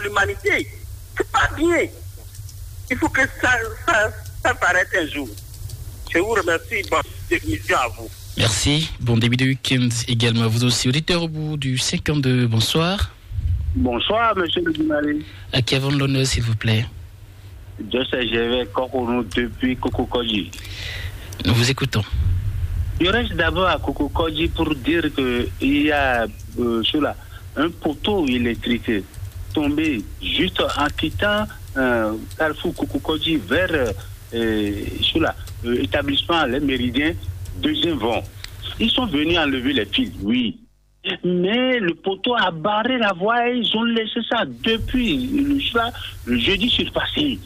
l'humanité. C'est pas bien. Il faut que ça s'arrête un jour. Je vous remercie. Bonne émission à vous. Merci. Bon début de week-end également. Vous aussi, auditeur au bout du 52. Bonsoir. Bonsoir, monsieur le journaliste. À qui avons l'honneur, s'il vous plaît? Je sais, je vais Kokoro depuis Kokokoji. Nous vous écoutons. Je reste d'abord à Kokokoji pour dire qu'il y a un poteau électrique tombé juste en quittant Carrefour Kokokoji vers l'établissement Les Méridiens, deuxième vent. Ils sont venus enlever les fils, oui. Mais le poteau a barré la voie et ils ont laissé ça depuis le jeudi surpassé.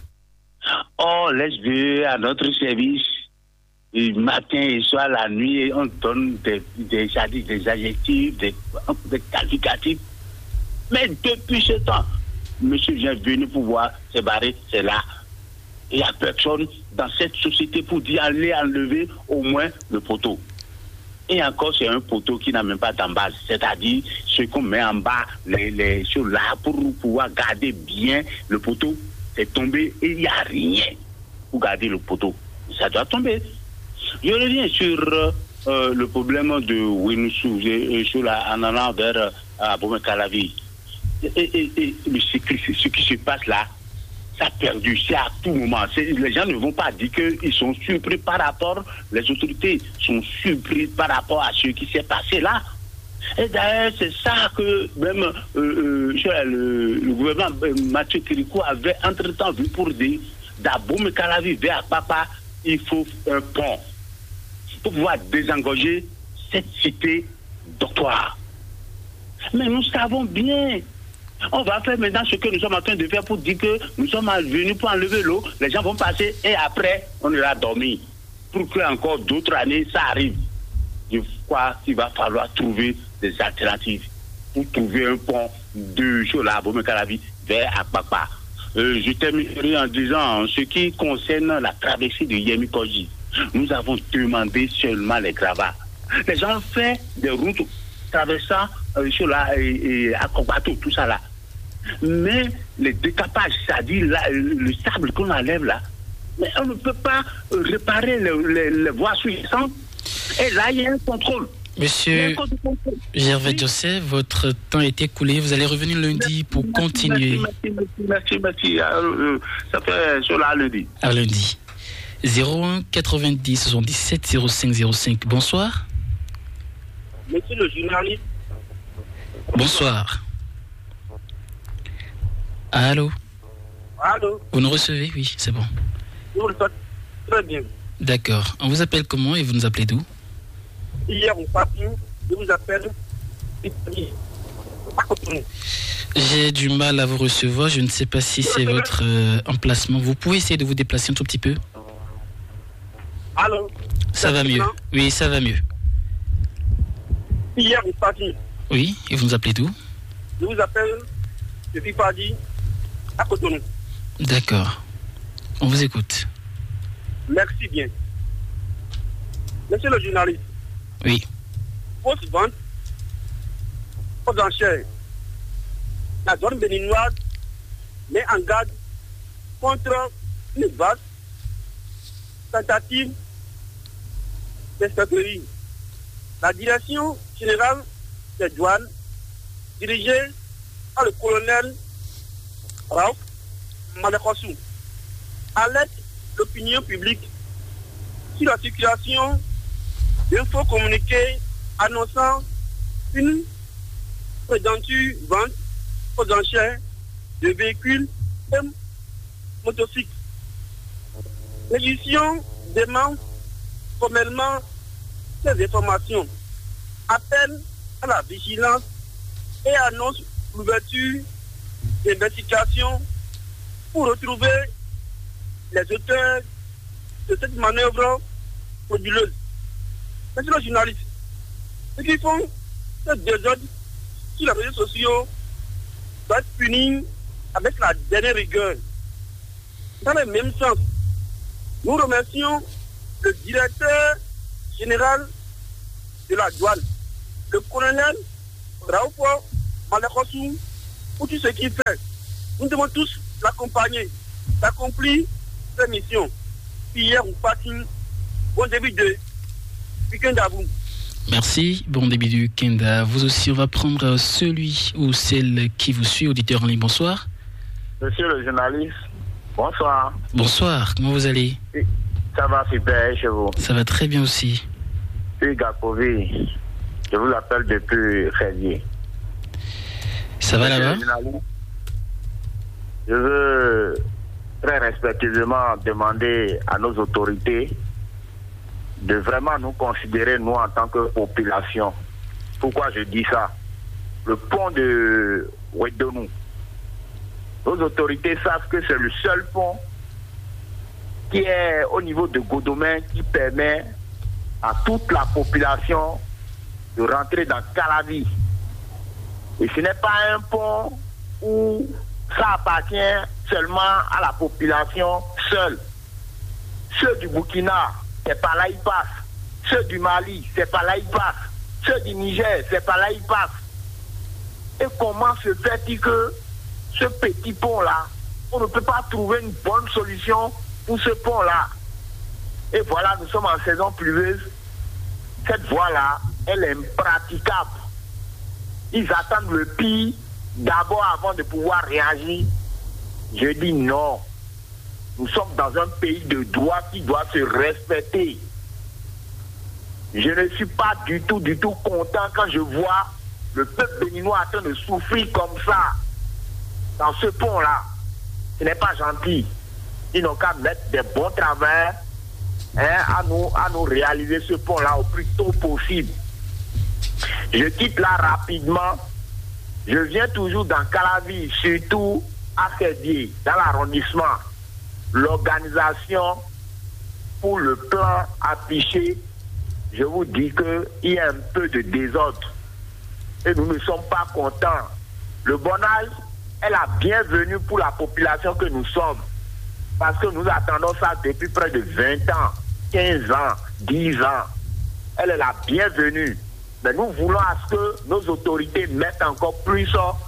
Oh, laisse-le à notre service. Le matin et soir, la nuit, on donne des adjectifs, des qualificatifs. Mais depuis ce temps, monsieur vient venir pour voir, c'est barré, c'est là. Il n'y a personne dans cette société pour dire aller enlever au moins le poteau. Et encore, c'est un poteau qui n'a même pas d'embase. C'est-à-dire, ce qu'on met en bas, les choses là, pour pouvoir garder bien le poteau, c'est tombé et il n'y a rien pour garder le poteau. Ça doit tomber. Je reviens sur le problème de Winoussou, en allant vers Abomey-Calavi. Et ce qui se passe là, ça a perdu, c'est à tout moment. Les gens ne vont pas dire qu'ils sont surpris par rapport, les autorités sont surpris par rapport à ce qui s'est passé là. Et d'ailleurs, c'est ça que même le gouvernement Mathieu Kirikou avait entre-temps vu pour dire d'Abomey-Calavi vers Papa, il faut un pont pour pouvoir désengager cette cité doctoire. Mais nous savons bien. On va faire maintenant ce que nous sommes en train de faire pour dire que nous sommes venus pour enlever l'eau, les gens vont passer et après, on ira dormir. Pour que encore d'autres années, ça arrive. Je crois qu'il va falloir trouver des alternatives pour trouver un pont de Chola à Abomey-Calavi vers Akpakpa. Je terminerai en disant, en ce qui concerne la traversée de Yemi-Koji, nous avons demandé seulement les gravats. Les gens ont fait des routes traversant Chola et Akpakpa, tout ça là. Mais les décapages, c'est-à-dire le sable qu'on enlève là, mais on ne peut pas réparer les voies suivantes. Et là, il y a un contrôle. Monsieur Gervais Joseph, votre temps est écoulé. Vous allez revenir lundi pour continuer. Merci. Ça fait cela à lundi. À lundi. 01 90 77 05 05. Bonsoir. Monsieur le journaliste. Bonsoir. Allô. Allô. Vous nous recevez? Oui, c'est bon. Vous le faites très bien. D'accord. On vous appelle comment et vous nous appelez d'où? Hier au papier, je vous appelle. J'ai du mal à vous recevoir. Je ne sais pas si c'est votre emplacement. Vous pouvez essayer de vous déplacer un tout petit peu? Allô. Ça va mieux. Oui, ça va mieux. Hier au papier. Oui, et vous nous appelez d'où? Je vous appelle depuis Padi à Cotonou. D'accord. On vous écoute. Merci bien. Monsieur le journaliste. Oui. Fausse vente, aux enchères. La zone béninoise met en garde contre une vaste tentative d'escroquerie. La direction générale des douanes, dirigée par le colonel Raouf Malekossou, alerte l'opinion publique sur la circulation d'infos communiqués annonçant une prétendue vente aux enchères de véhicules et motocycles. L'édition demande formellement ces informations, appelle à la vigilance et annonce l'ouverture d'investigations pour retrouver les auteurs de cette manœuvre frauduleuse. Monsieur le journaliste, ceux qui font ce désordre sur les réseaux sociaux doivent être punis avec la dernière rigueur. Dans le même sens, nous remercions le directeur général de la douane, le colonel Raouf Malekossou, pour tout ce qu'il fait. Nous devons tous l'accompagner, d'accomplir sa mission. Hier, on passe bon début de week-end à vous. Merci, bon début du week-end à vous aussi. On va prendre celui ou celle qui vous suit, auditeur en ligne. Bonsoir. Monsieur le journaliste, bonsoir. Bonsoir, comment vous allez? Ça va super chez vous? Ça va très bien aussi. Hugues Gakovi, je vous appelle depuis Révier. Ça va là-bas? Je veux très respectueusement demander à nos autorités de vraiment nous considérer, nous, en tant que population. Pourquoi je dis ça? Le pont de Ouedonou. Nos autorités savent que c'est le seul pont qui est au niveau de Godomain qui permet à toute la population de rentrer dans Calavi. Et ce n'est pas un pont où ça appartient seulement à la population seule. Ceux du Burkina, c'est par là ils passent. Ceux du Mali, c'est par là ils passent. Ceux du Niger, c'est par là ils passent. Et comment se fait-il que ce petit pont-là, on ne peut pas trouver une bonne solution pour ce pont-là? Et voilà, nous sommes en saison pluvieuse. Cette voie-là, elle est impraticable. Ils attendent le pire d'abord avant de pouvoir réagir. Je dis non. Nous sommes dans un pays de droit qui doit se respecter. Je ne suis pas du tout content quand je vois le peuple béninois en train de souffrir comme ça, dans ce pont-là. Ce n'est pas gentil. Ils n'ont qu'à mettre des bons travailleurs à nous réaliser ce pont-là au plus tôt possible. Je quitte là rapidement. Je viens toujours dans Calavi, surtout à Fédier, dans l'arrondissement. L'organisation pour le plan affiché, je vous dis qu'il y a un peu de désordre. Et nous ne sommes pas contents. Le bonage est la bienvenue pour la population que nous sommes. Parce que nous attendons ça depuis près de 20 ans, 15 ans, 10 ans. Elle est la bienvenue. Mais nous voulons à ce que nos autorités mettent encore plus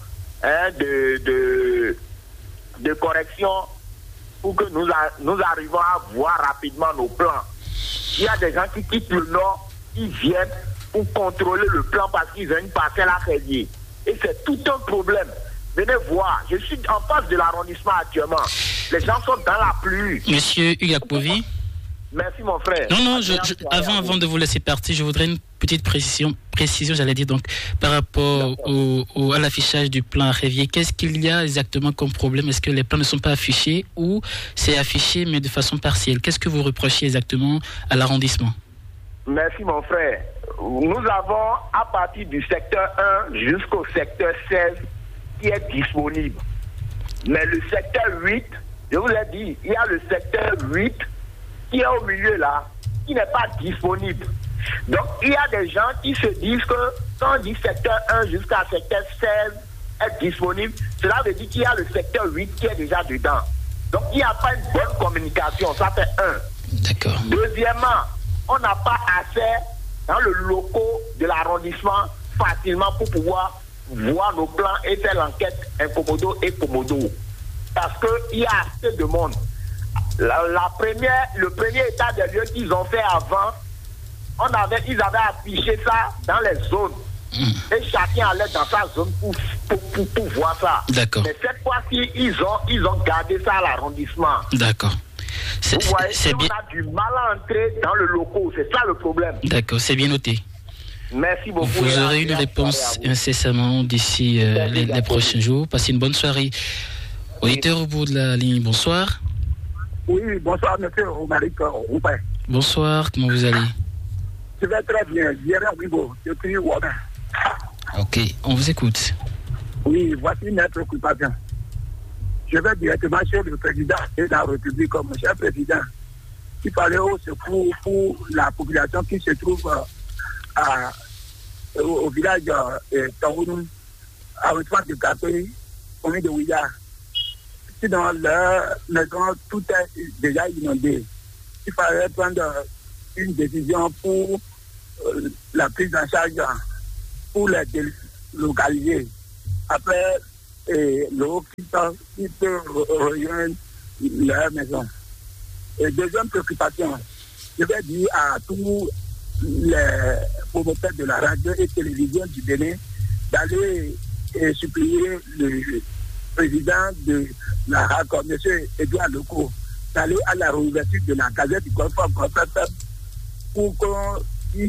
de correction pour que nous arrivons à voir rapidement nos plans. Il y a des gens qui quittent le nord, qui viennent pour contrôler le plan parce qu'ils ont une parcelle à Fédier. Et c'est tout un problème. Venez voir, je suis en face de l'arrondissement actuellement. Les gens sont dans la pluie. Monsieur Hugues Gakovi. Merci mon frère. Non, avant de vous laisser partir, je voudrais une petite précision, j'allais dire, donc, par rapport à l'affichage du plan à Révier. Qu'est-ce qu'il y a exactement comme problème? Est-ce que les plans ne sont pas affichés ou c'est affiché mais de façon partielle? Qu'est-ce que vous reprochez exactement à l'arrondissement? Merci mon frère. Nous avons à partir du secteur 1 jusqu'au secteur 16 qui est disponible. Mais le secteur 8, je vous l'ai dit, il y a le secteur 8 qui est au milieu là, qui n'est pas disponible. Donc, il y a des gens qui se disent que quand on dit secteur 1 jusqu'à secteur 16 est disponible, cela veut dire qu'il y a le secteur 8 qui est déjà dedans. Donc, il n'y a pas une bonne communication, ça fait un. D'accord. Deuxièmement, on n'a pas accès dans le locaux de l'arrondissement facilement pour pouvoir voir nos plans et faire l'enquête incommodo et commodo. Parce qu'il y a assez de monde. Le premier état des lieux qu'ils ont fait avant, ils avaient affiché ça dans les zones. Et chacun allait dans sa zone pour voir ça. D'accord. Mais cette fois-ci, ils ont gardé ça à l'arrondissement. D'accord. Vous voyez, on a du mal à entrer dans le locaux. C'est ça le problème. D'accord, c'est bien noté. Merci beaucoup. Vous aurez une réponse incessamment d'ici les prochains jours. Passez une bonne soirée. Auditeur au bout de la ligne, bonsoir. Oui, bonsoir, monsieur Romaric. Bonsoir, comment vous allez? Je vais très bien. Je suis Wabin. Ok, on vous écoute. Oui, voici notre occupation. Je vais directement chez le président de la République comme cher président. Il fallait au secours pour la population qui se trouve au village de Taounou, à l'entrée de Capé, commune de Ouïa. Si dans leur maison, tout est déjà inondé, il fallait prendre une décision pour la prise en charge pour les délocaliser. Après, et l'eau qui peut rejoindre leur maison. Et deuxième préoccupation, je vais dire à tous les promoteurs de la radio et télévision du Bénin d'aller supplier le président de la RACO, M. Edouard Lecourt, d'aller à la réouverture de la Gazette du Golfe pour que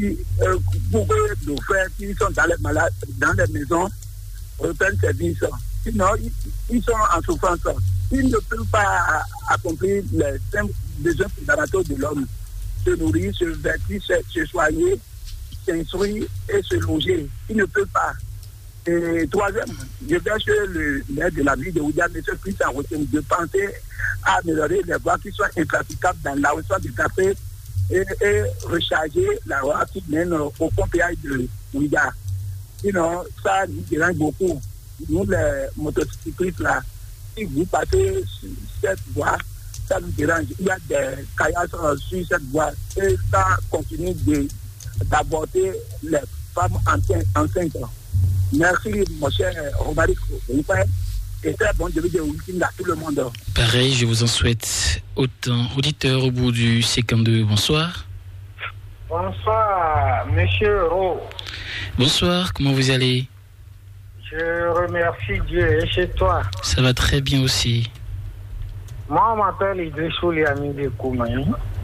nos frères qui sont dans les maisons reprennent service. Sinon, ils sont en souffrance. Ils ne peuvent pas accomplir les simples besoins fondamentaux de l'homme. Se nourrir, se vêtir, se soigner, s'instruire et se loger. Ils ne peuvent pas. Et troisième, je vais chez le maire de la ville de Oudia, M. Christian Rotem, de penser à améliorer les voies qui sont impraticables dans l'arrondissement du Café et recharger la voie qui mène au pompéage de Ouida. Sinon, ça nous dérange beaucoup. Nous, les motocyclistes, là, si vous passez sur cette voie, ça nous dérange. Il y a des caillasses sur cette voie et ça continue d'aborder les femmes enceintes. Merci, mon cher Romaric, et très bon début de week-end à tout le monde. Pareil, je vous en souhaite autant. Auditeur au bout du 52, bonsoir. Bonsoir, monsieur Ro. Bonsoir, comment vous allez? Je remercie Dieu. Et chez toi? Ça va très bien aussi. Moi, on m'appelle Idrissou Liami de Koumaï.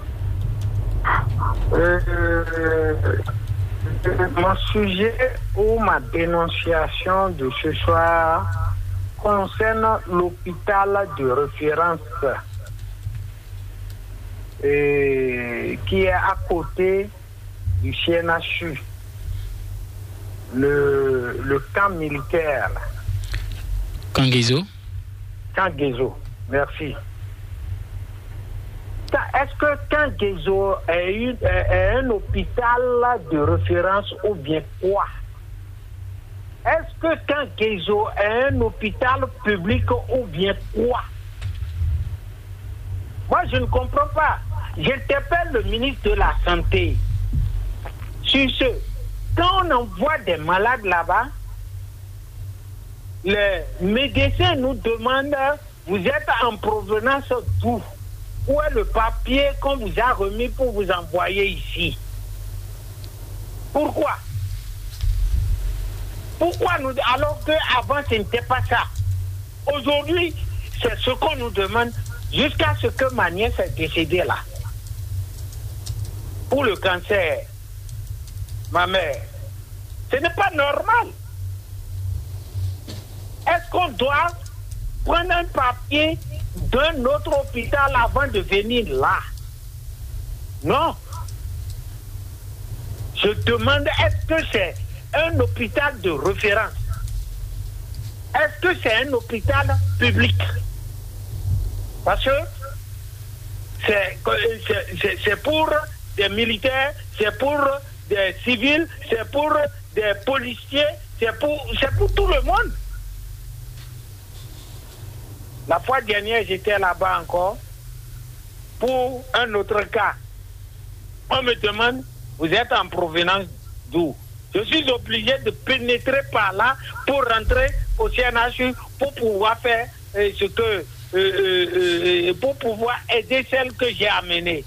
Mon sujet ou ma dénonciation de ce soir concerne l'hôpital de référence qui est à côté du CNHU, le camp militaire. Kangezo, merci. Est-ce que Kangezo est un hôpital de référence ou bien quoi? Est-ce que Kangezo est un hôpital public ou bien quoi? Moi, je ne comprends pas. J'interpelle le ministre de la Santé sur ce. Quand on envoie des malades là-bas, les médecins nous demandent, vous êtes en provenance d'où? Où est le papier qu'on vous a remis pour vous envoyer ici? Pourquoi? Pourquoi nous, alors qu'avant ce n'était pas ça? Aujourd'hui, c'est ce qu'on nous demande jusqu'à ce que ma nièce est décédée là. Pour le cancer, ma mère. Ce n'est pas normal. Est-ce qu'on doit prendre un papier d'un autre hôpital avant de venir là? Non. Je demande, est-ce que c'est un hôpital de référence? Est-ce que c'est un hôpital public? Parce que c'est pour des militaires, c'est pour des civils, c'est pour des policiers, c'est pour tout le monde. La fois dernière, j'étais là-bas encore pour un autre cas. On me demande, vous êtes en provenance d'où? Je suis obligé de pénétrer par là pour rentrer au CNHU pour pouvoir faire pour pouvoir aider celle que j'ai amenée.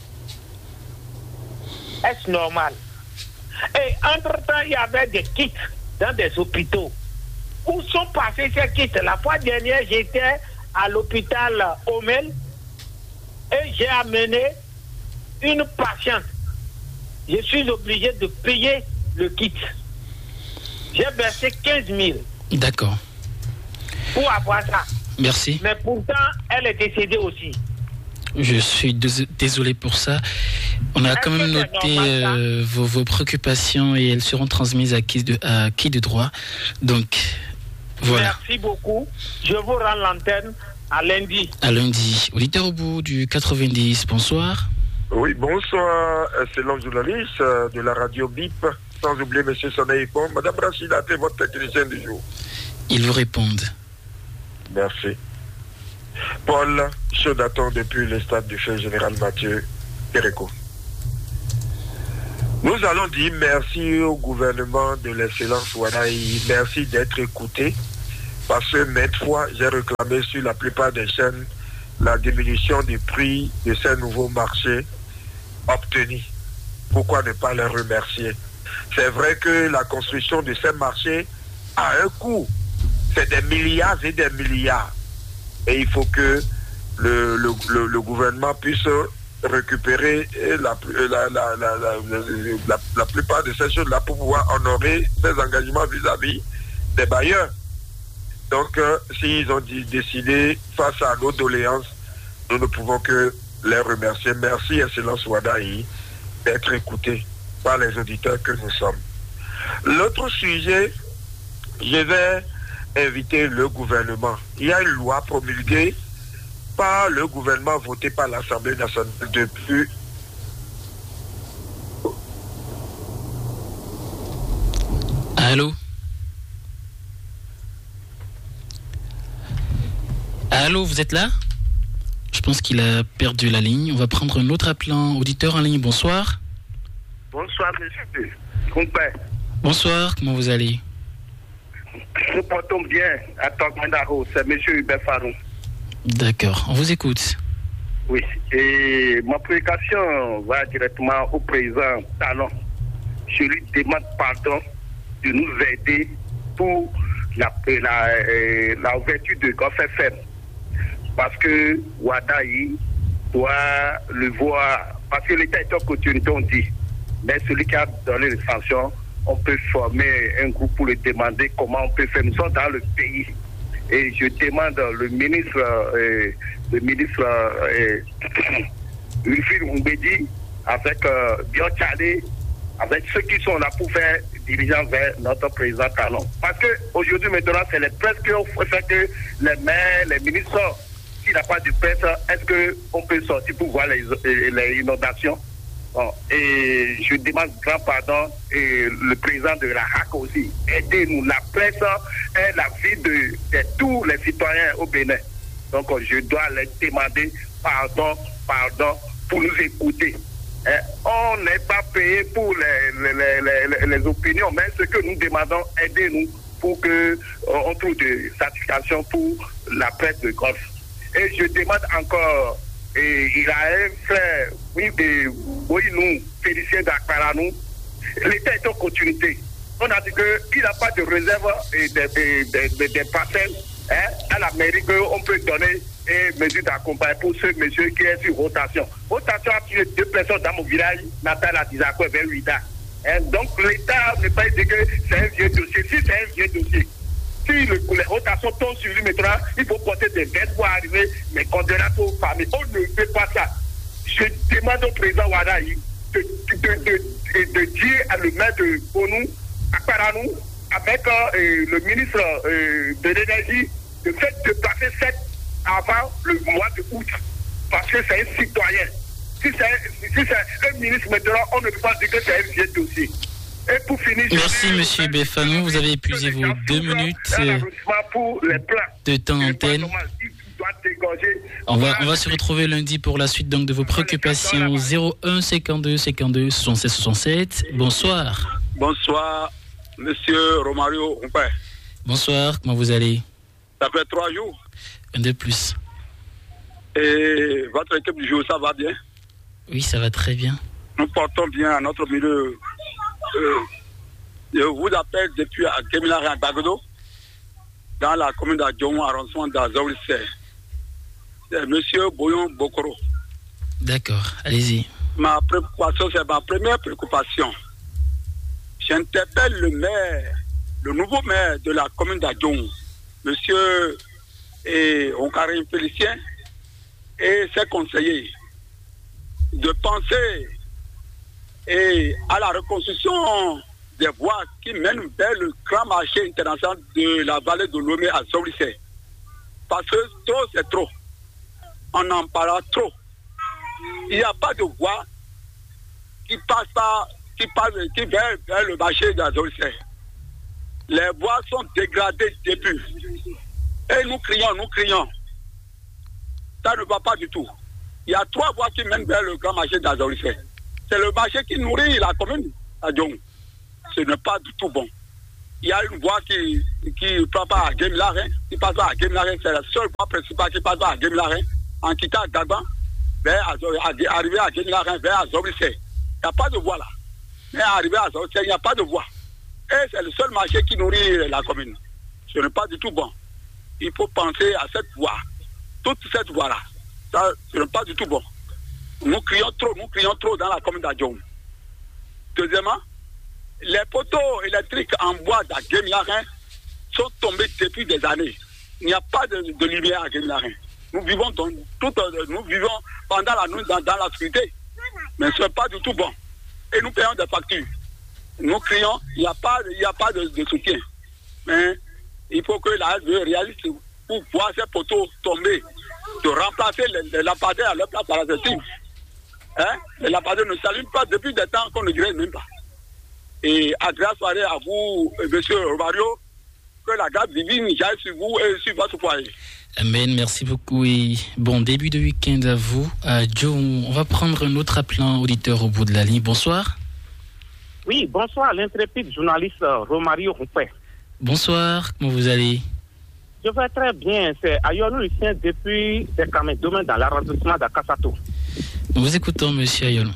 Est-ce normal? Et entre-temps, il y avait des kits dans des hôpitaux. Où sont passés ces kits? La fois dernière, j'étais à l'hôpital Omel et j'ai amené une patiente. Je suis obligé de payer le kit. J'ai versé 15 000. D'accord. Pour avoir ça. Merci. Mais pourtant, elle est décédée aussi. Je suis désolé pour ça. On a quand même noté vos préoccupations et elles seront transmises à qui de droit. Donc, voilà. Merci beaucoup. Je vous rends l'antenne à lundi. À lundi. Auditeur au bout du 90, bonsoir. Oui, bonsoir. C'est l'homme journaliste de la radio BIP. Sans oublier M. Sonaïpon. Madame Rachida, c'est votre technicien du jour. Ils vous répondent. Merci. Paul Chaudaton depuis le stade du Feu Général Mathieu Péréco. Nous allons dire merci au gouvernement de l'excellence Ouanaï. Merci d'être écouté. Parce que maintes fois, j'ai réclamé sur la plupart des chaînes la diminution du prix de ces nouveaux marchés obtenus. Pourquoi ne pas les remercier? C'est vrai que la construction de ces marchés a un coût. C'est des milliards et des milliards. Et il faut que le gouvernement puisse récupérer la plupart de ces choses-là pour pouvoir honorer ses engagements vis-à-vis des bailleurs. Donc, s'ils ont décidé face à nos doléances, nous ne pouvons que les remercier. Merci, Excellence Wadaï, d'être écoutés par les auditeurs que nous sommes. L'autre sujet, je vais inviter le gouvernement. Il y a une loi promulguée par le gouvernement, votée par l'Assemblée nationale depuis... Allô? Allô, vous êtes là? Je pense qu'il a perdu la ligne. On va prendre un autre appelant auditeur en ligne. Bonsoir. Bonsoir, monsieur. Compère. Bonsoir, comment vous allez? Nous portons bien à Togmandaro, c'est monsieur Hubert Faron. D'accord, on vous écoute. Oui, et ma prédication va directement au président Talon. Je lui demande pardon de nous aider pour la ouverture de Golf FM. Parce que Wadaï doit le voir, parce que l'État est en continuité, on dit. Mais celui qui a donné les sanctions, on peut former un groupe pour le demander comment on peut faire. Nous sommes dans le pays. Et je demande le ministre Wilfried Oumbedi, avec Bion Tchadé, avec ceux qui sont là pour faire dirigeants vers notre président Talon. Parce qu'aujourd'hui, maintenant, c'est les presse qui ont fait que les maires, les ministres sortent. S'il n'y a pas de presse, est-ce qu'on peut sortir pour voir les inondations? Bon, et je demande grand pardon et le président de la HAC aussi. Aidez-nous. La presse est la vie de tous les citoyens au Bénin. Donc je dois les demander pardon pour nous écouter. On n'est pas payé pour les opinions, mais ce que nous demandons, aidez-nous pour qu'on trouve des satisfactions pour la presse de golf. Et je demande encore, il a un frère, oui, nous, Félicien d'Akparanou, l'État est en continuité. On a dit qu'il n'a pas de réserve et des parcelles à la mairie qu'on peut donner et mesures d'accompagnement pour ce monsieur qui est sur rotation. Rotation a tué 2 personnes dans mon village natal à Dizako vers Luida. Donc l'État ne peut pas dire que c'est un vieux dossier. Si c'est un vieux dossier, si les rotations tombent sur lui maintenant, il faut porter des vestes pour arriver, mais condoléances aux familles. On ne fait pas ça. Je demande au président Wadaï de dire à le maire de Bonou, à Paranou, avec le ministre de l'énergie, de faire déplacer cette avant le mois de août, parce que c'est un citoyen. Si c'est un ministre maintenant, on ne peut pas dire que c'est un vieux dossier. Et pour finir, merci monsieur Befanou, vous avez épuisé vos 2 minutes de temps d'antenne. On va se retrouver lundi pour la suite donc de vos préoccupations. 01 52 52 67 67. Bonsoir. Bonsoir, monsieur Romario. Bonsoir, comment vous allez? Ça fait 3 jours. Un de plus. Et votre équipe du jour, ça va bien? Oui, ça va très bien. Nous portons bien à notre milieu. Je vous appelle depuis Kéminari à Bagdo, dans la commune d'Adjon, arrondissement d'Azaoulissé. C'est monsieur Boyon Bokoro. D'accord, allez-y. Ma préoccupation, c'est ma première préoccupation. J'interpelle le maire, le nouveau maire de la commune d'Adjon, monsieur Onkarim Félicien, et ses conseillers, de penser à la reconstruction des voies qui mènent vers le grand marché international de la vallée de Lomé à Zaoulissé. Parce que trop, c'est trop. On en parle trop. Il n'y a pas de voie qui vers le marché de Zaoulissé. Les voies sont dégradées depuis. Et nous crions. Ça ne va pas du tout. Il y a 3 voies qui mènent vers le grand marché d'Azaoulissé. C'est le marché qui nourrit la commune à Djong. Ce n'est pas du tout bon. il y a une voie qui ne passe pas à Guémelarin, qui passe pas à Guémelarin, c'est la seule voie principale qui passe pas à Guémelarin, en quittant Gagban, vers arriver à Guémelarin, vers Azobrissé. Il n'y a pas de voie là. Mais arriver à Azobrissé, il n'y a pas de voie. Et c'est le seul marché qui nourrit la commune. Ce n'est pas du tout bon. Il faut penser à cette voie. Toute cette voie-là, ça, ce n'est pas du tout bon. Nous crions trop dans la commune d'Adjoum. Deuxièmement, les poteaux électriques en bois d'Aguemlarin sont tombés depuis des années. Il n'y a pas de lumière à Guémelarin. Nous vivons pendant la nuit dans la sécurité. Mais ce n'est pas du tout bon. Et nous payons des factures. Nous crions, il n'y a pas de soutien. Mais il faut que la SDE réalise pour voir ces poteaux tomber, de remplacer les lampadaires à leur place parasitique. Les lampadaires ne s'allument pas depuis des temps qu'on ne dirait même pas. Et agréable soirée à vous, monsieur Romario, que la grâce divine j'aille sur vous et sur votre foyer. Amen, merci beaucoup et bon début de week-end à vous. Joe, on va prendre un autre appelant auditeur au bout de la ligne. Bonsoir. Oui, bonsoir, l'intrépide journaliste Romario Roupé. Bonsoir, comment vous allez? Je vais très bien, c'est Ayonou Lucien depuis Descamédomaines dans l'arrondissement d'Akasato. Nous vous écoutons, monsieur Ayonou.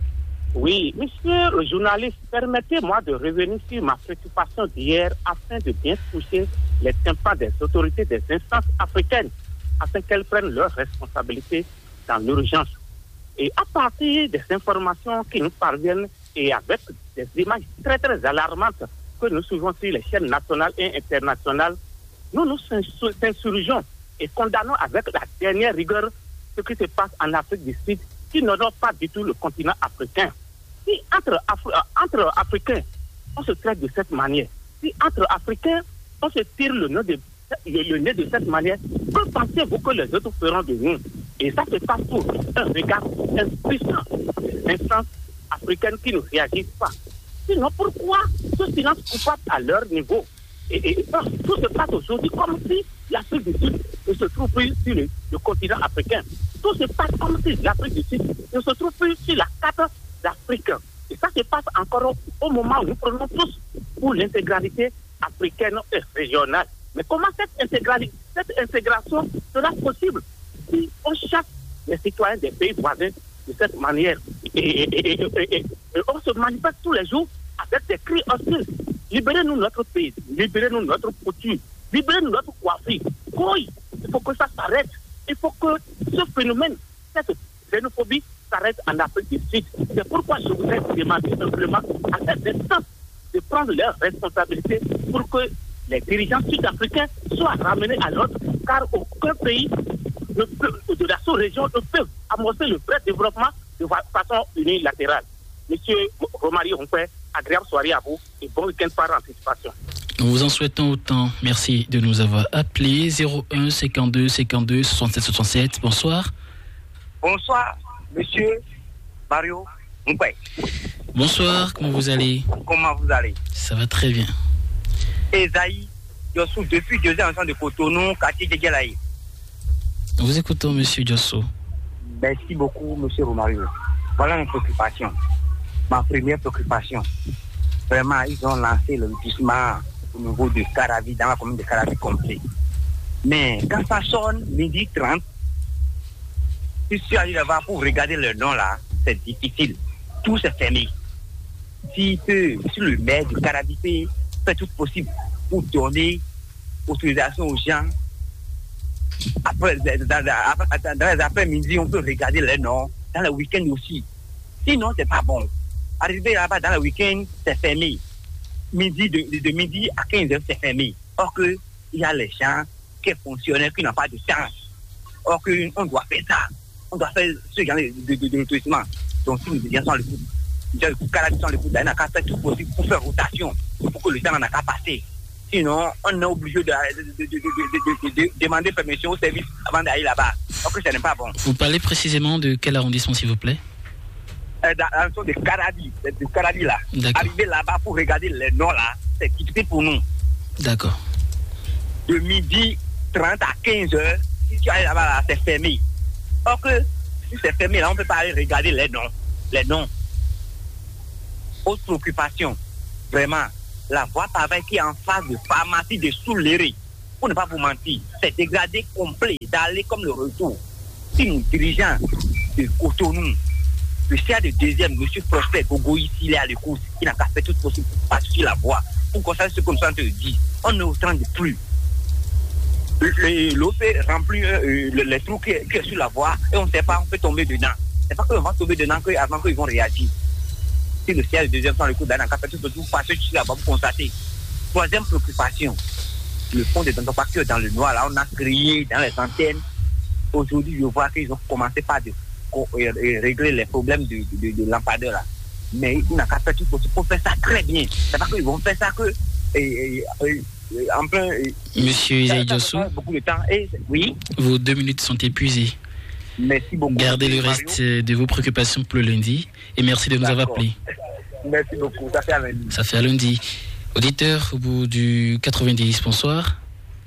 Oui, monsieur le journaliste, permettez-moi de revenir sur ma préoccupation d'hier afin de bien toucher les tympans des autorités des instances africaines afin qu'elles prennent leurs responsabilités dans l'urgence. Et à partir des informations qui nous parviennent et avec des images très très alarmantes que nous suivons sur les chaînes nationales et internationales, nous nous insurgeons et condamnons avec la dernière rigueur ce qui se passe en Afrique du Sud, qui n'honore pas du tout le continent africain. Si entre Africains, on se traite de cette manière, si entre Africains, on se tire le nez de cette manière, que pensez-vous que les autres feront de nous? Et ça se passe pour un regard impuissant des instances africaines qui ne réagissent pas. Sinon, pourquoi ce silence coupable à leur niveau? Et tout se passe aujourd'hui comme si l'Afrique du Sud ne se trouve plus sur le continent africain. Tout se passe comme si l'Afrique du Sud ne se trouve plus sur la carte d'Afrique. Et ça se passe encore au moment où nous prenons tous pour l'intégralité africaine et régionale. Mais comment cette intégration sera possible si on chasse les citoyens des pays voisins de cette manière et on se manifeste tous les jours avec des cris hostiles? Libérez-nous notre pays, libérez-nous notre couture, libérez-nous notre coiffure. Oui, il faut que ça s'arrête. Il faut que ce phénomène, cette xénophobie, s'arrête en Afrique du Sud. C'est pourquoi je voudrais demander simplement à cette instance de prendre leurs responsabilités pour que les dirigeants sud-africains soient ramenés à l'ordre, car aucun pays de la sous-région ne peut amorcer le vrai développement de façon unilatérale. Monsieur Romario Rompé, agréable soirée à vous et bon week-end par anticipation. Nous vous en souhaitons autant. Merci de nous avoir appelés. 01 52 52 67 67. Bonsoir. Bonsoir, monsieur Mario Rompé. Bonsoir, comment vous allez? Comment vous allez? Ça va très bien. Esaïe, Yossou, depuis 2 ans de Cotonou, quartier Djegelaï. Nous vous écoutons, monsieur Diosso. Merci beaucoup, monsieur Romario. Voilà une préoccupation. Ma première préoccupation. Vraiment, ils ont lancé le lotissement au niveau de Caravi, dans la commune de Caravi complet. Mais quand ça sonne, 12h30, si je suis allé là-bas pour regarder le nom là, c'est difficile. Tout s'est fermé. Si le maire de Caravi fait tout possible pour donner autorisation aux gens, après, dans les après-midi, on peut regarder les noms, dans le week-end aussi. Sinon, c'est pas bon. Arriver là-bas dans le week-end, c'est fermé. De midi à 15h, c'est fermé. Or que il y a les gens qui fonctionnent, qui n'ont pas de temps. Or qu'on doit faire ça. On doit faire ce genre de lotissement. Donc, si nous disons le coup, on n'a qu'à faire tout possible pour faire rotation, pour que le temps n'a qu'à passer. Sinon, on est obligé de demander permission au service avant d'aller là-bas. Or que ce n'est pas bon. Vous parlez précisément de quel arrondissement, s'il vous plaît? Dans de Caravi là. Arriver là-bas pour regarder les noms là, c'est difficile pour nous. D'accord. De midi 30 à 15h, si tu arrives là-bas, là, c'est fermé. Or que si c'est fermé là, on ne peut pas aller regarder les noms. Autre préoccupation, vraiment, la voie Pavaille qui est en face de pharmacie de Souléré. Pour ne pas vous mentir, c'est dégradé complet d'aller comme le retour. Si nous dirigeons de Cotonou, le CA de deuxième, M. Prosper Gogo, ici, il est à l'écoute, il n'a qu'à faire tout possible pour passer la voie. Pour constater ce que nous sommes en train de dire. On ne train de plus. L'eau fait remplir les trous qui est sur la voie et on ne sait pas, on peut tomber dedans. C'est pas qu'on va tomber dedans avant qu'ils vont réagir. Si le ciel de deuxième temps, le coup d'un café, tout pour passer sur la voie pour constater. Troisième préoccupation, le fond des factures dans le noir, là, on a crié dans les antennes. Aujourd'hui, je vois qu'ils ont commencé par régler les problèmes de lampadaire là. Mais il n'a qu'à faire tout pour faire ça très bien. C'est pas qu'ils vont faire ça que en plein. Monsieur Isaïe Diosso, beaucoup de temps. Oui. Vos 2 minutes sont épuisées. Merci beaucoup. Gardez le reste de vos préoccupations pour le lundi et merci de nous avoir appelés. Merci beaucoup. Ça fait à lundi. Ça fait à lundi. Auditeur au bout du 90, bonsoir.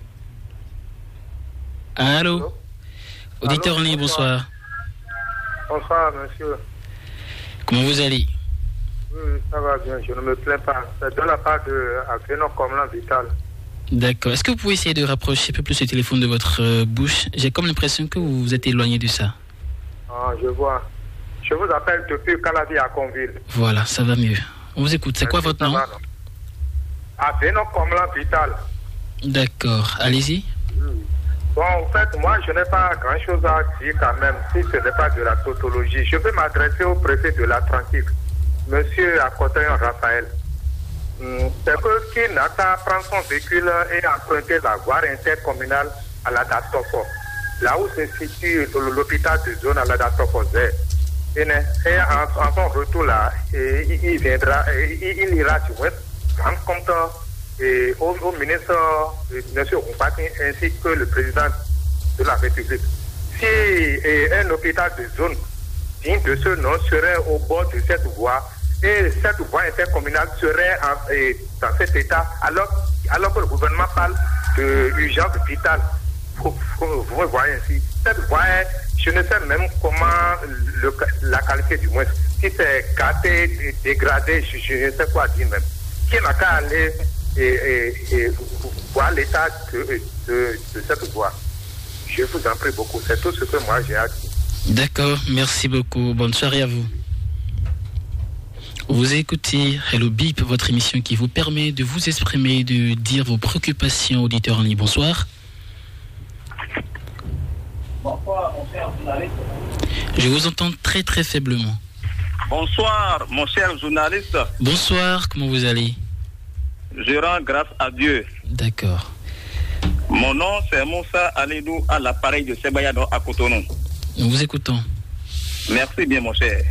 Allô? Auditeur en ligne, bonsoir. Bonsoir, monsieur. Comment vous allez? Oui, ça va bien, je ne me plains pas. C'est de la part de Avenant Comlan Vital. D'accord. Est-ce que vous pouvez essayer de rapprocher un peu plus le téléphone de votre bouche? J'ai comme l'impression que vous vous êtes éloigné de ça. Ah, je vois. Je vous appelle depuis Calavi à Conville. Voilà, ça va mieux. On vous écoute. C'est quoi votre nom? Avenant Comlan Vital. D'accord. Allez-y. Bon, en fait, moi, je n'ai pas grand-chose à dire quand même, si ce n'est pas de la tautologie. Je vais m'adresser au préfet de l'Atlantique, monsieur Akotayon Raphaël. C'est que qu'il n'a qu'à prendre son véhicule et emprunter la voie intercommunale à la Datopo, là où se situe l'hôpital de zone à la Datopo Z. Et en son retour là, il viendra, il ira du moins rendre compte au ministre, M. Ompati, ainsi que le président de la République. Si un hôpital de zone digne de ce nom serait au bord de cette voie, et cette voie intercommunale serait dans cet état, alors que le gouvernement parle d'urgence vitale. Vous me voyez ainsi. Cette voie, je ne sais même comment la qualifier du moins. Si c'est gâté, dégradé, je ne sais quoi dire même. Qui n'a qu'à aller et voir l'état de cette voie. Je vous en prie beaucoup. C'est tout ce que moi j'ai à dire. D'accord, merci beaucoup. Bonne soirée à vous. Vous écoutez Hello Bip, votre émission qui vous permet de vous exprimer, de dire vos préoccupations, auditeurs en ligne. Bonsoir. Bonsoir, mon cher journaliste. Je vous entends très très faiblement. Bonsoir, mon cher journaliste. Bonsoir, comment vous allez? Je rends grâce à Dieu. D'accord. Mon nom, c'est Moussa Alidou, à l'appareil de Sebayado à Cotonou. Nous vous écoutons. Merci bien, mon cher.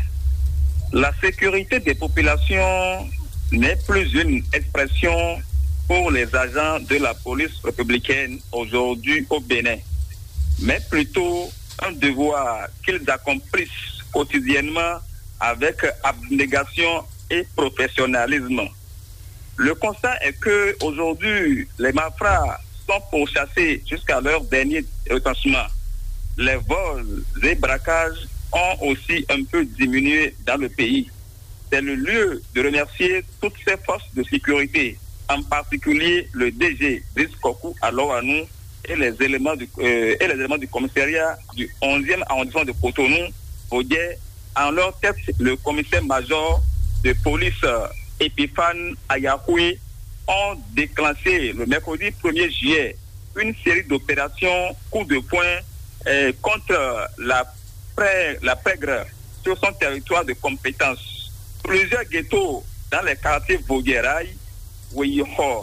La sécurité des populations n'est plus une expression pour les agents de la police républicaine aujourd'hui au Bénin, mais plutôt un devoir qu'ils accomplissent quotidiennement avec abnégation et professionnalisme. Le constat est que aujourd'hui, les malfrats sont pourchassés jusqu'à leur dernier retranchement. Les vols et braquages ont aussi un peu diminué dans le pays. C'est le lieu de remercier toutes ces forces de sécurité, en particulier le DG Brice Kokou à Loanou et les éléments du commissariat du 11e arrondissement de Cotonou, Baudier, en leur tête le commissaire-major de police Epiphane Ayahoui, ont déclenché le mercredi 1er juillet une série d'opérations coup de poing contre la pègre sur son territoire de compétence. Plusieurs ghettos dans les quartiers Vogeraï, Ouiho,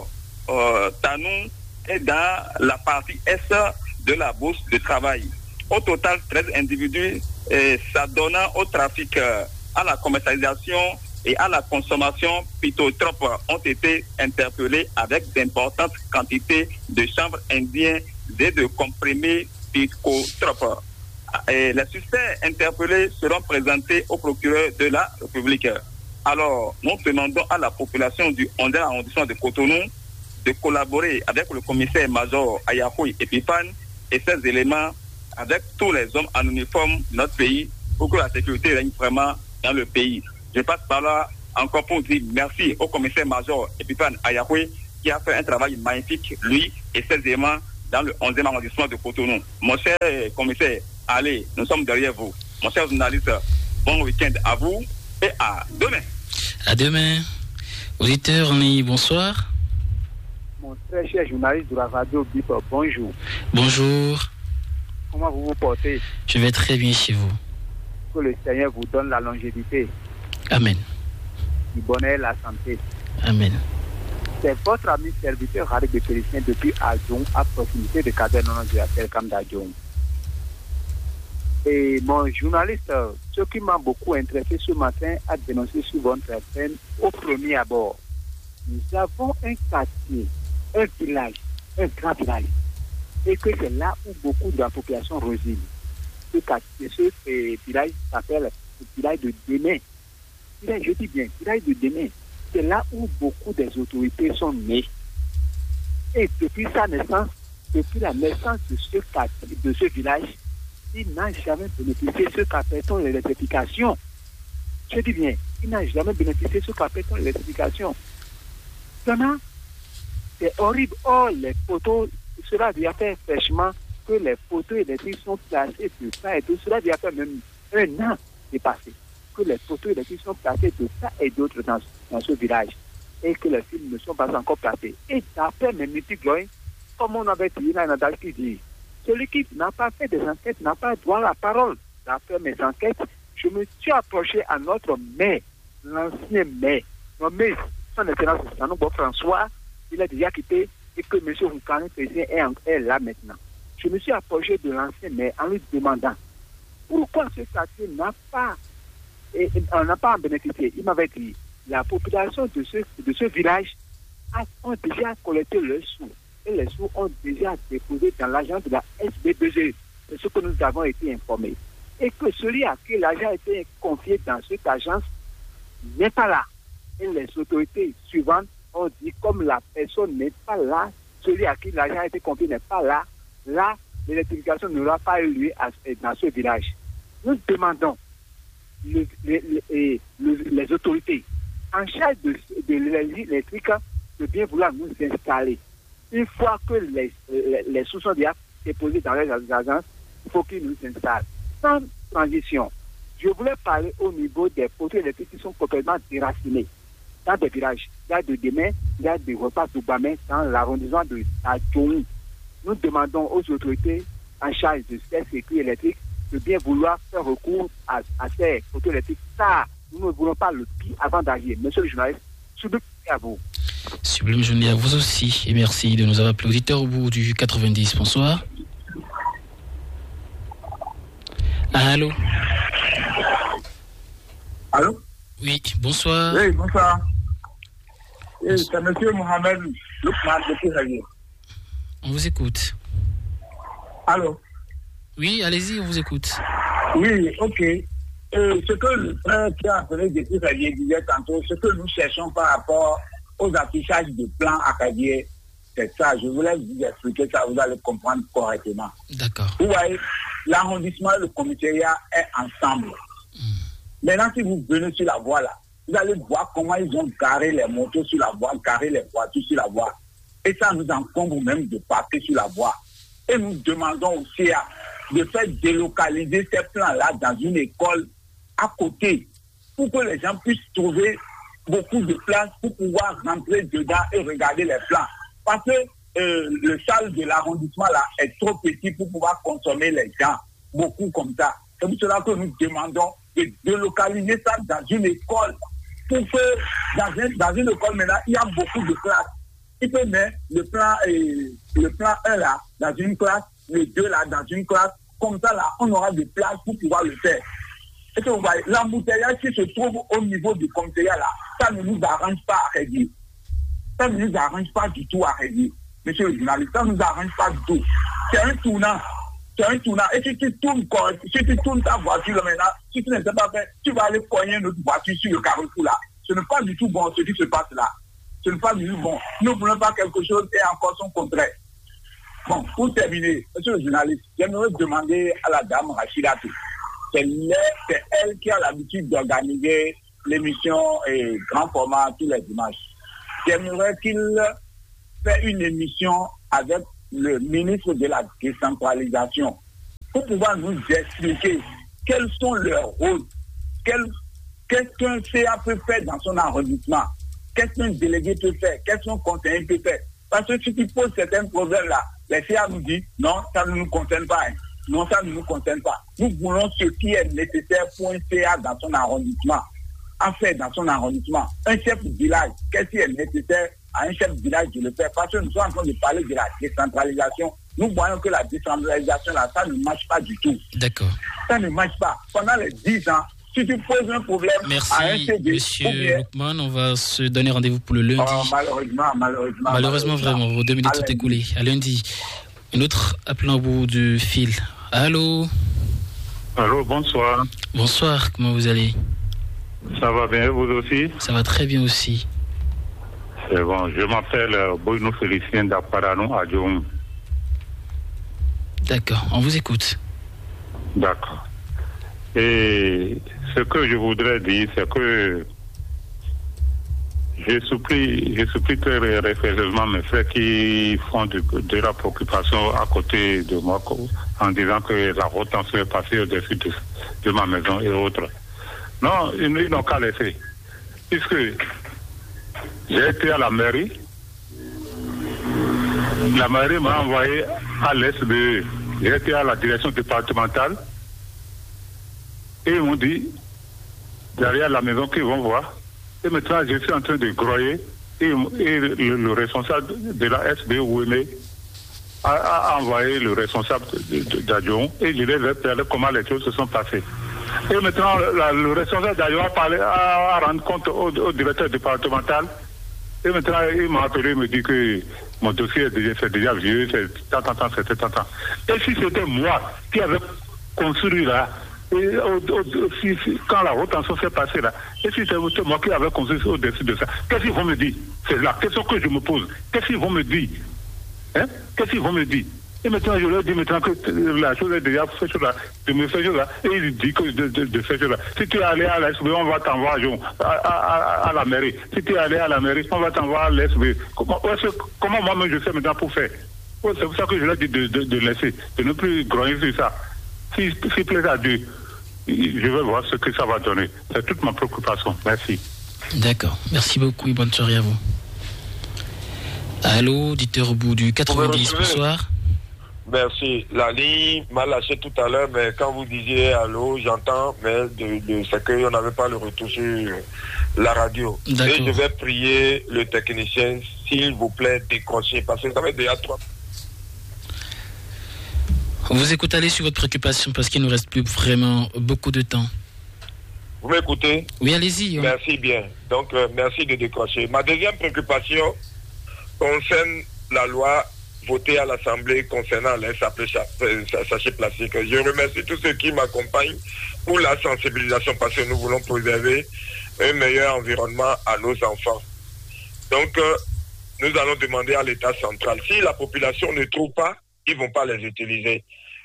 Tanou et dans la partie est de la bourse de travail. Au total, 13 individus s'adonnant au trafic, à la commercialisation et à la consommation phytotropes ont été interpellés avec d'importantes quantités de chanvre indien et de comprimés phytotropes. Et les suspects interpellés seront présentés au procureur de la République. Alors, nous demandons à la population du 11e arrondissement de Cotonou de collaborer avec le commissaire-major Ayahoui Epiphane et ses éléments avec tous les hommes en uniforme de notre pays pour que la sécurité règne vraiment dans le pays. Je passe par là encore pour dire merci au commissaire-major Epiphan Ayakwe qui a fait un travail magnifique, lui et ses éléments, dans le 11e arrondissement de Cotonou. Mon cher commissaire, allez, nous sommes derrière vous. Mon cher journaliste, bon week-end à vous et à demain. À demain. Auditeur, bonsoir. Mon très cher journaliste de la radio BIP, bonjour. Bonjour. Comment vous vous portez? Je vais très bien chez vous. Que le Seigneur vous donne la longévité. Amen. Du bonheur, la santé. Amen. C'est votre ami serviteur Harik de Pélicien depuis Adjon, à proximité de Cabernon de la Telcam d'Adjon. Et mon journaliste, ce qui m'a beaucoup intéressé ce matin, a dénoncé sur votre scène au premier abord. Nous avons un quartier, un village, un grand village. Et que c'est là où beaucoup de la population réside. Ce quartier, ce village s'appelle le village de Démé. Je dis bien, village de Démé. C'est là où beaucoup des autorités sont nées. Et depuis sa naissance, depuis la naissance de ce quartier, de ce village, il n'a jamais bénéficié de ce qu'appelle-t-on l'électrification. Je dis bien, il n'a jamais bénéficié de ce qu'appelle-t-on l'électrification. Maintenant, c'est horrible. Or, les poteaux, cela doit faire fraîchement que les poteaux électriques sont placés de ça et tout. Cela doit faire même un an dépassé. Que les poteaux électriques sont placés de ça et d'autres dans ce village. Et que les fils ne sont pas encore placés. Et d'après mes multiples, comme on avait dit là, Nadal qui dit, celui qui n'a pas fait des enquêtes n'a pas droit à la parole. D'après mes enquêtes, je me suis approché à notre maire, l'ancien maire, nommé son excellence Sanobo François. Il a déjà quitté et que M. Roukané Président est là maintenant. Je me suis approché de l'ancien maire en lui demandant pourquoi ce quartier n'a pas en bénéficié. Il m'avait dit la population de ce village ont déjà collecté leurs sous. Et les sous ont déjà déposé dans l'agence de la SB2E. C'est ce que nous avons été informés. Et que celui à qui l'argent a été confié dans cette agence n'est pas là. Et les autorités suivantes ont dit, comme la personne n'est pas là, celui à qui l'argent a été confié n'est pas là, là, l'électrification n'aura pas eu lieu dans ce village. Nous demandons les autorités en charge de l'énergie électrique de bien vouloir nous installer. Une fois que les sous sont déjà déposés dans les agences, il faut qu'ils nous installent. Sans transition, je voulais parler au niveau des poteaux électriques qui sont complètement déracinés. Dans des villages, il y a de Démé, il y a des repas de Bamé dans l'arrondissement de Adjon. Nous demandons aux autorités en charge de ces circuits électriques de bien vouloir faire recours à ces poteaux électriques. Ça, nous ne voulons pas le pire avant d'agir. Monsieur le journaliste, sublime à vous. Sublime journée à vous aussi et merci de nous avoir appelé. Auditeur au bout du 90, bonsoir. Allô? Allô? Oui, bonsoir. Oui, bonsoir. Oui, c'est M. Mohamed Loukman depuis Ravier. On vous écoute. Allô? Oui, allez-y, on vous écoute. Oui, ok. Ce que le frère qui a appelé depuis Ravier disait tantôt, ce que nous cherchons par rapport aux affichages de plans acadiens, c'est ça. Je voulais vous expliquer ça, vous allez comprendre correctement. D'accord. Vous voyez, l'arrondissement et le commissariat est ensemble. Maintenant, si vous venez sur la voie là, vous allez voir comment ils ont garé les motos sur la voie, garé les voitures sur la voie. Et ça nous encombre même de partir sur la voie. Et nous demandons aussi de faire délocaliser ces plans-là dans une école à côté pour que les gens puissent trouver beaucoup de place pour pouvoir rentrer dedans et regarder les plans. Parce que le salle de l'arrondissement là est trop petit pour pouvoir consommer les gens, beaucoup comme ça. C'est pour cela que nous demandons de délocaliser ça dans une école pour que dans une école maintenant, il y a beaucoup de classes. Il peut mettre le plan 1 là dans une classe, le 2 là dans une classe. Comme ça là, on aura de place pour pouvoir le faire. Et que vous voyez, l'embouteillage qui se trouve au niveau du commissariat là, ça ne nous arrange pas à régler. Ça ne nous arrange pas du tout à régler. Monsieur le journaliste, ça ne nous arrange pas du tout. C'est un tournant. Et si tu tournes ta voiture là maintenant, si tu ne sais pas faire, tu vas aller cogner notre voiture sur le carrefour là. Ce n'est pas du tout bon ce qui se passe là. Ce n'est pas du tout bon. Nous ne voulons pas quelque chose et encore son contraire. Bon, pour terminer, monsieur le journaliste, j'aimerais demander à la dame Rachida, c'est elle qui a l'habitude d'organiser l'émission Grand Format tous les dimanches. J'aimerais qu'il fait une émission avec le ministre de la décentralisation pour pouvoir nous expliquer quels sont leurs rôles, qu'est-ce qu'un CA peut faire dans son arrondissement, qu'est-ce qu'un délégué peut faire, qu'est-ce qu'un conseiller peut faire. Parce que si tu poses certains problèmes-là, les CA nous disent non, ça ne nous concerne pas. Non, ça ne nous concerne pas. Nous voulons ce qui est nécessaire pour un CA dans son arrondissement. En fait, dans son arrondissement, un chef de village, qu'est-ce qui est nécessaire à un chef de village de le faire? Parce que nous sommes en train de parler de la décentralisation. Nous voyons que la décentralisation, là, ça ne marche pas du tout. D'accord. Ça ne marche pas. Pendant les 10 ans, si tu poses un problème à un CD... Merci, monsieur Loukman. On va se donner rendez-vous pour le lundi. Malheureusement, vraiment. Vos 2 minutes sont écoulées. À lundi. Un autre appelant au bout du fil. Allô? Allô, bonsoir. Bonsoir, comment vous allez? Ça va bien, vous aussi? Ça va très bien aussi. C'est bon, je m'appelle Boino Félicien d'Aparano à Djoum. D'accord, on vous écoute. D'accord. Et ce que je voudrais dire, c'est que je supplie très respectueusement mes frères qui font de la préoccupation à côté de moi en disant que la retention est passée au-dessus de ma maison et autres. Non, ils n'ont qu'à laisser. Puisque j'ai été à la mairie m'a envoyé à l'SBE. J'ai été à la direction départementale et ils m'ont dit, derrière la maison qu'ils vont voir. Et maintenant, je suis en train de groyer et le responsable de la SBE Ouémé a envoyé le responsable d'Adjon et je les ai parlé comment les choses se sont passées. Et maintenant, le responsable d'Adjon a rendu compte au directeur départemental. Et maintenant, il m'a appelé, il me dit que mon dossier c'est déjà vieux, c'est tant. Et si c'était moi qui avais construit là, et quand la retention s'est passée là, et si c'est moi qui avais construit au-dessus de ça, qu'est-ce qu'ils vont me dire? C'est la question que je me pose. Qu'est-ce qu'ils vont me dire? Qu'est-ce qu'ils vont me dire? Et maintenant, je leur dis maintenant que la chose est déjà faite là, de me faire là, et il dit que de faire là. Si tu es allé à l'SB, on va t'envoyer à la mairie. Si tu es allé à la mairie, on va t'envoyer à l'SB. Comment moi-même je fais maintenant pour faire? C'est pour ça que je leur dis de laisser, de ne plus grogner sur ça. S'il plaît à Dieu, je vais voir ce que ça va donner. C'est toute ma préoccupation. Merci. D'accord. Merci beaucoup et bonne soirée à vous. Allô, auditeur au bout du 90, bonsoir. Merci. La ligne m'a lâché tout à l'heure, mais quand vous disiez allô, j'entends, mais c'est qu'on n'avait pas le retour sur la radio. Et je vais prier le technicien, s'il vous plaît, décrocher, parce que ça fait déjà 3. On vous écoute aller sur votre préoccupation parce qu'il ne nous reste plus vraiment beaucoup de temps. Vous m'écoutez? Oui, allez-y. Merci bien. Donc, merci de décrocher. Ma deuxième préoccupation concerne la loi votée à l'Assemblée concernant les sachets plastiques. Je remercie tous ceux qui m'accompagnent pour la sensibilisation parce que nous voulons préserver un meilleur environnement à nos enfants. Donc, nous allons demander à l'État central. Si la population ne trouve pas, ils ne vont pas les utiliser.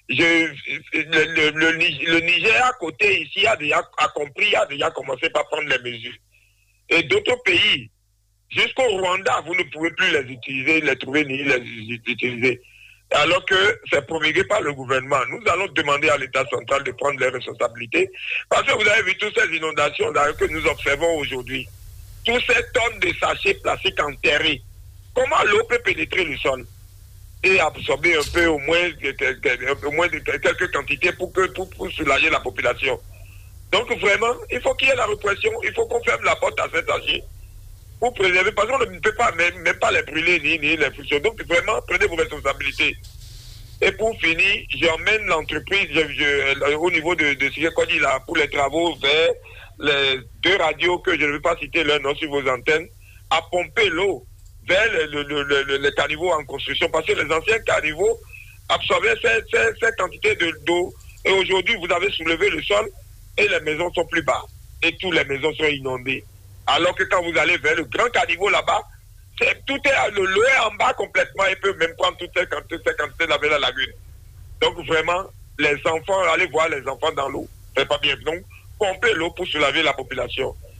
Le Niger à côté ici a déjà compris, a déjà commencé par prendre les mesures. Et d'autres pays, jusqu'au Rwanda, vous ne pouvez plus les utiliser, les trouver ni les utiliser. Alors que c'est promulgué par le gouvernement. Nous allons demander à l'État central de prendre les responsabilités. Parce que vous avez vu toutes ces inondations que nous observons aujourd'hui. Tous ces tonnes de sachets plastiques enterrés. Comment l'eau peut pénétrer le sol et absorber un peu au moins de quelques quantités pour soulager la population. Donc vraiment, il faut qu'il y ait la répression, il faut qu'on ferme la porte à ces sachets pour préserver, parce qu'on ne peut pas même pas les brûler ni les fusionner. Donc vraiment, prenez vos responsabilités. Et pour finir, j'emmène l'entreprise au niveau de ce qu'on dit là, pour les travaux vers les 2 radios que je ne vais pas citer leur nom sur vos antennes, à pomper l'eau vers les caniveaux en construction, parce que les anciens caniveaux absorbaient cette quantité d'eau. Et aujourd'hui, vous avez soulevé le sol et les maisons sont plus bas. Et toutes les maisons sont inondées. Alors que quand vous allez vers le grand caniveau là-bas, l'eau est en bas complètement et peut même prendre toutes ces quantités dans la lagune. Donc vraiment, les enfants, allez voir les enfants dans l'eau. C'est pas bien. Donc, pomper l'eau pour soulager la population.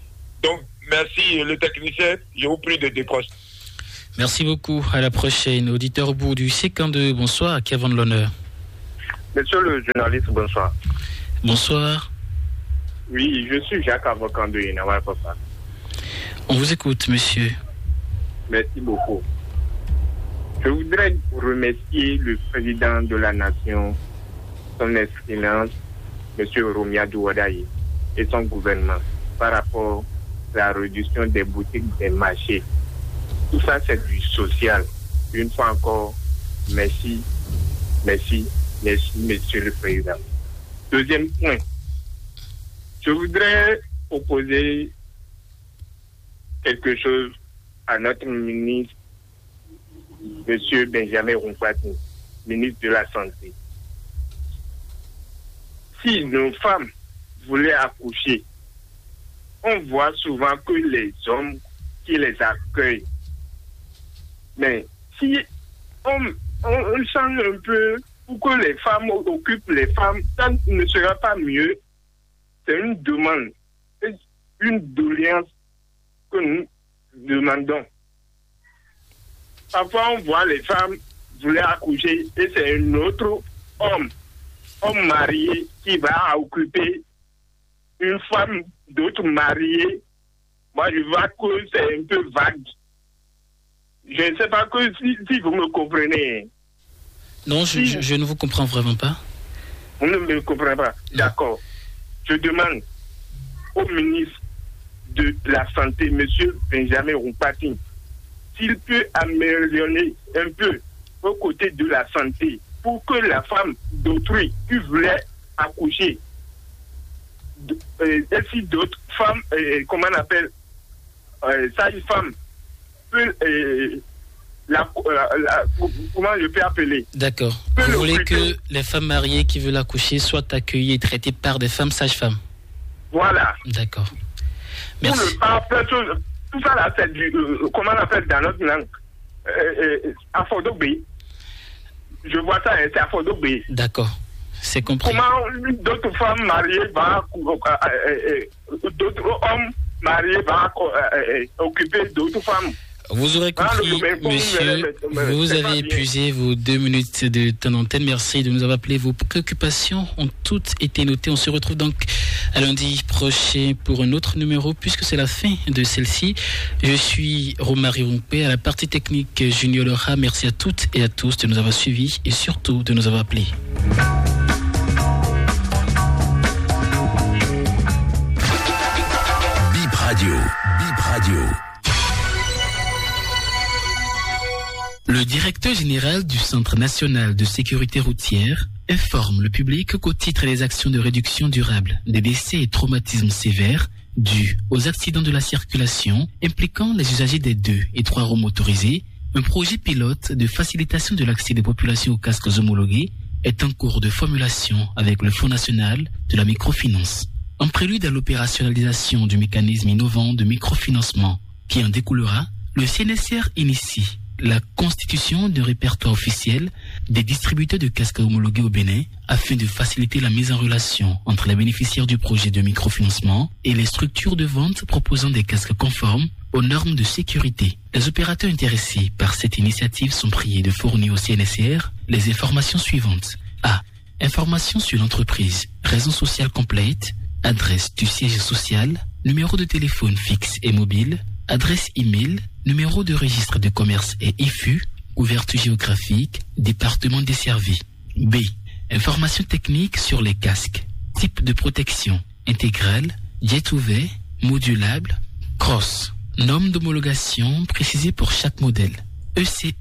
Donc, merci le technicien, je vous prie de décrocher. Merci beaucoup, à la prochaine. Auditeur au bout du C52, bonsoir, qui avons de l'honneur. Monsieur le journaliste, bonsoir. Bonsoir. Oui, je suis Jacques, avocat de Inawa Papa. On vous écoute, monsieur. Merci beaucoup. Je voudrais remercier le président de la nation, son excellence, monsieur Romia Douadaï, et son gouvernement par rapport à la réduction des boutiques des marchés. Tout ça, c'est du social. Une fois encore, merci, monsieur le président. Deuxième point, je voudrais proposer quelque chose à notre ministre, monsieur Benjamin Rumpati, ministre de la Santé. Si nos femmes voulaient accoucher, on voit souvent que les hommes qui les accueillent. Mais si on change un peu pour que les femmes occupent les femmes, ça ne sera pas mieux. C'est une demande, une doléance que nous demandons. Parfois, on voit les femmes vouloir accoucher et c'est un autre homme marié qui va occuper une femme d'autre mariée. Moi, je vois que c'est un peu vague. Je ne sais pas que si vous me comprenez. Non, je ne vous comprends vraiment pas. Vous ne me comprenez pas. D'accord. Je demande au ministre de la Santé, M. Benjamin Rumpati, s'il peut améliorer un peu aux côtés de la santé pour que la femme d'autrui qui voulait accoucher, et si d'autres femmes, comment on appelle, sage-femme, comment je peux appeler? D'accord. Vous voulez que les femmes mariées qui veulent accoucher soient accueillies et traitées par des femmes sages-femmes? Voilà. D'accord. Merci. Tout ça là, c'est du, comment on appelle dans notre langue, Afodobé. Je vois ça, c'est Afodobé. D'accord. C'est compris. Comment d'autres femmes mariées d'autres hommes mariés vont occuper d'autres femmes? Vous aurez compris, monsieur, vous avez épuisé vos 2 minutes de temps d'antenne. Merci de nous avoir appelé. Vos préoccupations ont toutes été notées. On se retrouve donc à lundi prochain pour un autre numéro, puisque c'est la fin de celle-ci. Je suis Romari Rumpé, à la partie technique Junior Lora. Merci à toutes et à tous de nous avoir suivis et surtout de nous avoir appelés. Bip Radio. Le directeur général du Centre national de sécurité routière informe le public qu'au titre des actions de réduction durable des décès et traumatismes sévères dus aux accidents de la circulation impliquant les usagers des 2 et 3 roues motorisées, un projet pilote de facilitation de l'accès des populations aux casques homologués est en cours de formulation avec le Fonds national de la microfinance. En prélude à l'opérationnalisation du mécanisme innovant de microfinancement qui en découlera, le CNSR initie la constitution d'un répertoire officiel des distributeurs de casques homologués au Bénin afin de faciliter la mise en relation entre les bénéficiaires du projet de microfinancement et les structures de vente proposant des casques conformes aux normes de sécurité. Les opérateurs intéressés par cette initiative sont priés de fournir au CNSR les informations suivantes. A. Informations sur l'entreprise, raison sociale complète, adresse du siège social, numéro de téléphone fixe et mobile, adresse e-mail, numéro de registre de commerce et IFU, couverture géographique, département desservi. B. Informations techniques sur les casques, type de protection, intégrale, jet ouvert, modulable, cross, norme d'homologation précisée pour chaque modèle, ECE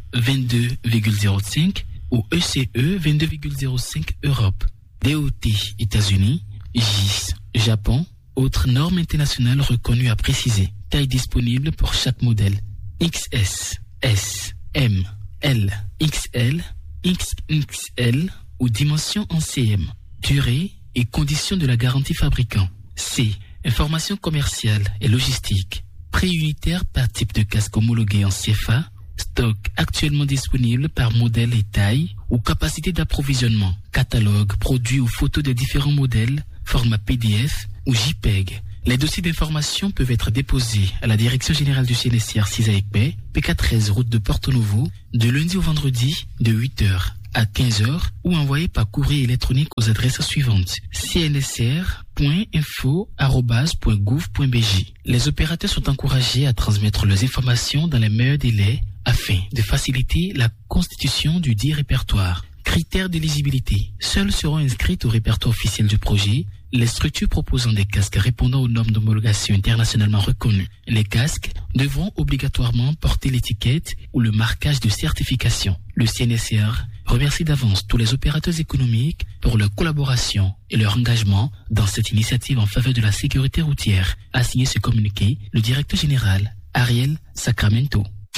22,05 ou ECE 22,05 Europe, DOT États-Unis, GIS Japon, autres normes internationales reconnues à préciser. Taille disponible pour chaque modèle. XS, S, M, L, XL, XXL ou dimension en CM. Durée et conditions de la garantie fabricant. C. Informations commerciales et logistiques. Prix unitaire par type de casque homologué en CFA. Stock actuellement disponible par modèle et taille ou capacité d'approvisionnement. Catalogue, produits ou photos des différents modèles. Format PDF ou JPEG. Les dossiers d'information peuvent être déposés à la Direction Générale du CNSR 6 à Ekbé, PK13 route de Porto Novo, de lundi au vendredi, de 8h à 15h, ou envoyés par courrier électronique aux adresses suivantes: cnsr.info@gouv.bj. Les opérateurs sont encouragés à transmettre leurs informations dans les meilleurs délais afin de faciliter la constitution du dit répertoire. Critères d'éligibilité. Seules seront inscrites au répertoire officiel du projet les structures proposant des casques répondant aux normes d'homologation internationalement reconnues. Les casques devront obligatoirement porter l'étiquette ou le marquage de certification. Le CNSR remercie d'avance tous les opérateurs économiques pour leur collaboration et leur engagement dans cette initiative en faveur de la sécurité routière. A signé ce communiqué le directeur général Ariel Sacramento.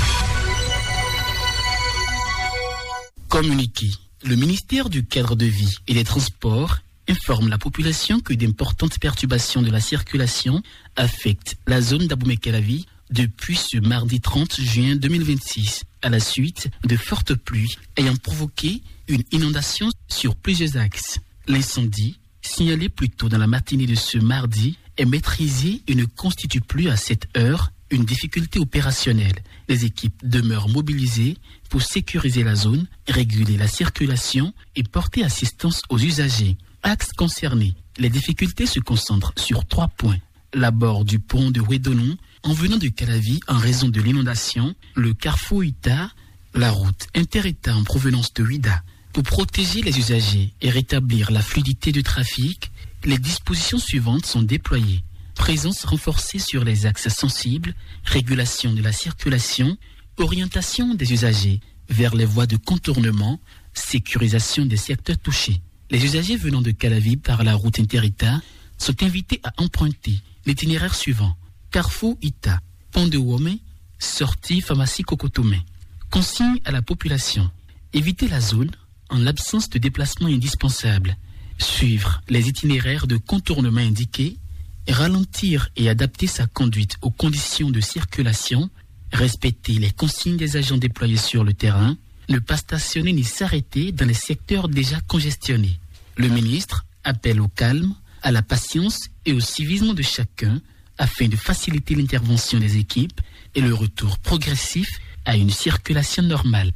Communiqué. Le ministère du Cadre de vie et des Transports informe la population que d'importantes perturbations de la circulation affectent la zone d'Abomey-Calavi depuis ce mardi 30 juin 2026, à la suite de fortes pluies ayant provoqué une inondation sur plusieurs axes. L'incendie, signalé plus tôt dans la matinée de ce mardi, est maîtrisé et ne constitue plus à cette heure une difficulté opérationnelle. Les équipes demeurent mobilisées pour sécuriser la zone, réguler la circulation et porter assistance aux usagers. Axes concernés, les difficultés se concentrent sur 3 points. L'abord du pont de Ouédonon, en venant de Calavi en raison de l'inondation, le carrefour Ita, la route inter-État en provenance de Ouida. Pour protéger les usagers et rétablir la fluidité du trafic, les dispositions suivantes sont déployées. Présence renforcée sur les axes sensibles, régulation de la circulation, orientation des usagers vers les voies de contournement, sécurisation des secteurs touchés. Les usagers venant de Calavi par la route inter-État sont invités à emprunter l'itinéraire suivant: Carrefour Ita, Pont de Womé, sortie pharmacie Cocotomé. Consigne à la population: éviter la zone en l'absence de déplacement indispensable, suivre les itinéraires de contournement indiqués, ralentir et adapter sa conduite aux conditions de circulation, respecter les consignes des agents déployés sur le terrain, ne pas stationner ni s'arrêter dans les secteurs déjà congestionnés. Le ministre appelle au calme, à la patience et au civisme de chacun afin de faciliter l'intervention des équipes et le retour progressif à une circulation normale.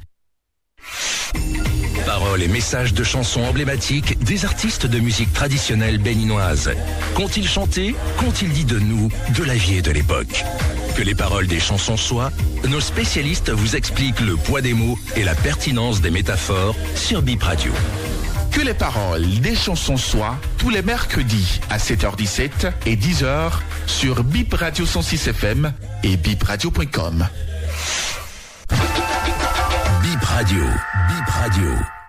Paroles et messages de chansons emblématiques des artistes de musique traditionnelle béninoise. Qu'ont-ils chanté? Qu'ont-ils dit de nous, de la vie et de l'époque? Que les paroles des chansons soient, nos spécialistes vous expliquent le poids des mots et la pertinence des métaphores sur Bip Radio. Que les paroles des chansons soient, tous les mercredis à 7h17 et 10h sur Bip Radio 106 FM et bipradio.com. Bip Radio,